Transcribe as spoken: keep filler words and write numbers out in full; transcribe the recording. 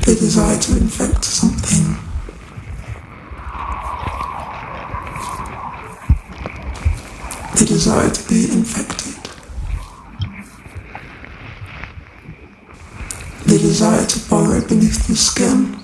The desire to infect something. The desire to be infected. The desire to burrow beneath the skin.